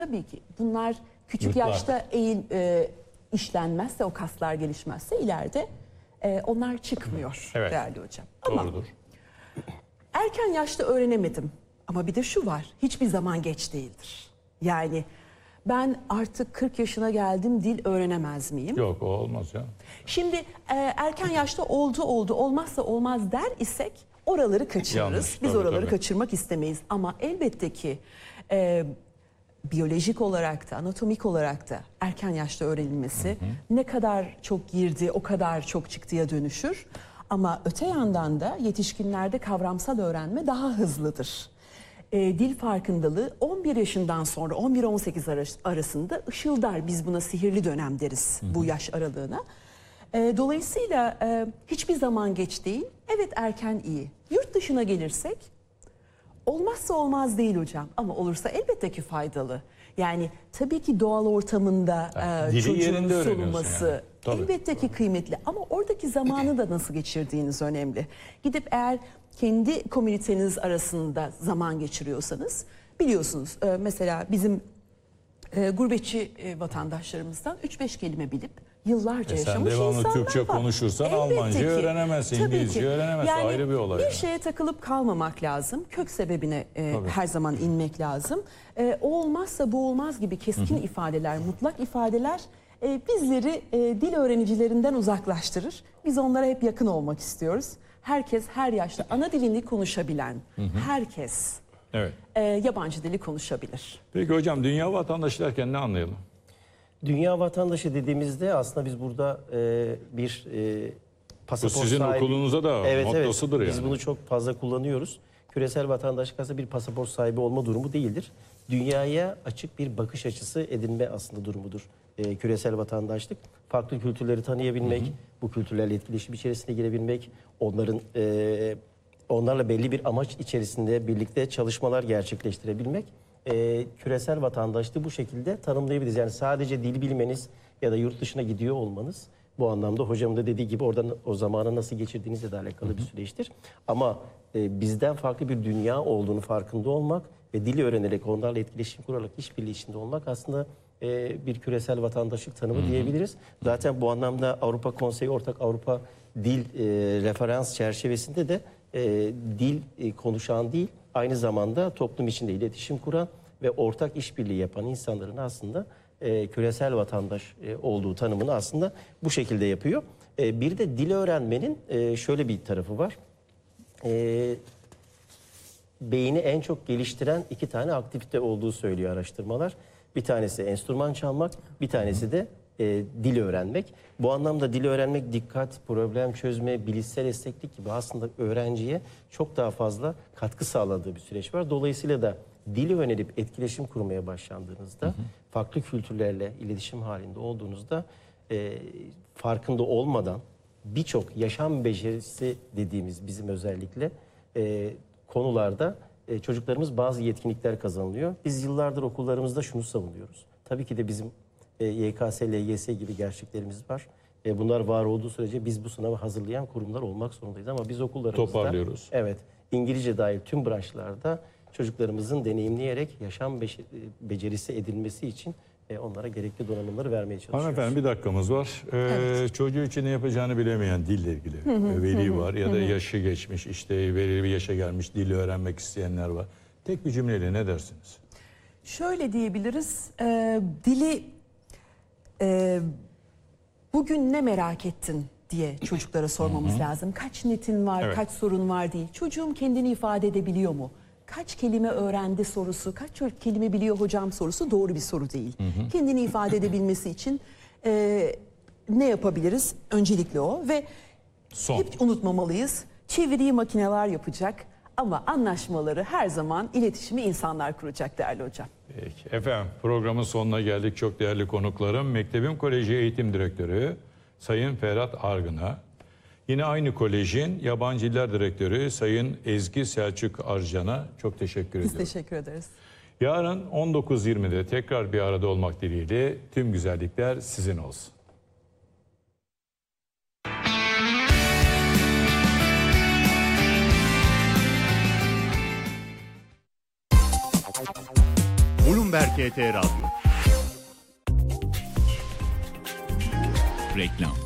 Tabii ki bunlar küçük Yurtlar. yaşta işlenmezse, o kaslar gelişmezse ileride onlar çıkmıyor Evet. değerli hocam. Ama Doğrudur. erken yaşta öğrenemedim. Ama bir de şu var, hiçbir zaman geç değildir. Yani ben artık 40 yaşına geldim, dil öğrenemez miyim? Yok, o olmaz ya. Şimdi erken yaşta oldu olmazsa olmaz der isek oraları kaçırırız. Yanlış, Biz tabii, oraları tabii. kaçırmak istemeyiz. Ama elbette ki biyolojik olarak da anatomik olarak da erken yaşta öğrenilmesi ne kadar çok girdi o kadar çok çıktıya dönüşür. Ama öte yandan da yetişkinlerde kavramsal öğrenme daha hızlıdır. Dil farkındalığı 11 yaşından sonra 11-18 arasında ışıldar, biz buna sihirli dönem deriz bu yaş aralığına. Dolayısıyla hiçbir zaman geç değil, evet erken iyi. Yurt dışına gelirsek olmazsa olmaz değil hocam ama olursa elbette ki faydalı. Yani tabii ki doğal ortamında dili çocuğun yerinde öğreniyorsun solunması yani. Tabii. elbette ki kıymetli ama oradaki zamanı da nasıl geçirdiğiniz önemli. Gidip eğer kendi komüniteniz arasında zaman geçiriyorsanız biliyorsunuz mesela bizim gurbetçi vatandaşlarımızdan 3-5 kelime bilip yıllarca Sen yaşamış devamlı insanlar Türkçe var. konuşursan Elbette Almanca ki. öğrenemezsin, Tabii İngilizce ki. öğrenemezsin. Ayrı bir olay Bir yani. şeye takılıp kalmamak lazım. Kök sebebine her zaman inmek lazım. O olmazsa bu olmaz gibi keskin ifadeler, mutlak ifadeler bizleri dil öğrenicilerinden uzaklaştırır. Biz onlara hep yakın olmak istiyoruz. Herkes her yaşta ana dilini konuşabilen, herkes Evet. yabancı dili konuşabilir. Peki hocam, dünya vatandaşı derken ne anlayalım? Dünya vatandaşı dediğimizde aslında biz burada bir Bu pasaport sizin sahibi... okulunuza da mottosudur yani. Biz bunu çok fazla kullanıyoruz. Küresel vatandaşlık aslında bir pasaport sahibi olma durumu değildir. Dünyaya açık bir bakış açısı edinme aslında durumudur. Küresel vatandaşlık, farklı kültürleri tanıyabilmek, bu kültürlerle etkileşim içerisine girebilmek, onlarla belli bir amaç içerisinde birlikte çalışmalar gerçekleştirebilmek, küresel vatandaşlığı bu şekilde tanımlayabiliriz. Yani sadece dil bilmeniz ya da yurt dışına gidiyor olmanız bu anlamda hocamın da dediği gibi oradan o zamanı nasıl geçirdiğinizle de alakalı bir süreçtir. Ama bizden farklı bir dünya olduğunu farkında olmak ve dili öğrenerek onlarla etkileşim kurarak işbirliği içinde olmak aslında bir küresel vatandaşlık tanımı diyebiliriz. Zaten bu anlamda Avrupa Konseyi Ortak Avrupa Dil Referans çerçevesinde de dil konuşan değil, aynı zamanda toplum içinde iletişim kuran ve ortak işbirliği yapan insanların aslında küresel vatandaş olduğu tanımını aslında bu şekilde yapıyor. Bir de dil öğrenmenin şöyle bir tarafı var. Beyni en çok geliştiren 2 tane aktivite olduğu söylüyor araştırmalar. Bir tanesi enstrüman çalmak, bir tanesi de dil öğrenmek. Bu anlamda dil öğrenmek dikkat, problem çözme, bilişsel esneklik gibi aslında öğrenciye çok daha fazla katkı sağladığı bir süreç var. Dolayısıyla da dili öğrenip etkileşim kurmaya başlandığınızda, farklı kültürlerle iletişim halinde olduğunuzda farkında olmadan birçok yaşam becerisi dediğimiz bizim özellikle konularda çocuklarımız bazı yetkinlikler kazanılıyor. Biz yıllardır okullarımızda şunu savunuyoruz. Tabii ki de bizim YKS, LGS gibi gerçeklerimiz var. Bunlar var olduğu sürece biz bu sınavı hazırlayan kurumlar olmak zorundayız. Ama biz okullarımızda... Toparlıyoruz. Evet, İngilizce dahil tüm branşlarda çocuklarımızın deneyimleyerek yaşam becerisi edinmesi için onlara gerekli donanımları vermeye çalışıyoruz. Hanımefendi, bir dakikamız var. Çocuğu için ne yapacağını bilemeyen dille ilgili veli var ya da yaşı geçmiş, işte belirli bir yaşa gelmiş, dili öğrenmek isteyenler var. Tek bir cümleyle ne dersiniz? Şöyle diyebiliriz, dili bugün ne merak ettin diye çocuklara sormamız lazım. Kaç netin var, Evet. kaç sorun var değil. Çocuğum kendini ifade edebiliyor mu? Kaç kelime öğrendi sorusu, kaç kelime biliyor hocam sorusu doğru bir soru değil. Kendini ifade edebilmesi için ne yapabiliriz? Öncelikle o ve hep unutmamalıyız. Çeviriyi makineler yapacak ama anlaşmaları her zaman iletişimi insanlar kuracak değerli hocam. Peki. Efendim, programın sonuna geldik. Çok değerli konuklarım. Mektebim Koleji Eğitim Direktörü Sayın Ferhat Argın'a, yine aynı kolejin Yabancı Diller Direktörü Sayın Ezgi Selçuk Arcan'a çok teşekkür ediyorum. Biz teşekkür ederiz. Yarın 19.20'de tekrar bir arada olmak dileğiyle tüm güzellikler sizin olsun. Bloomberg Bloomberg HT Radyo. Reklam.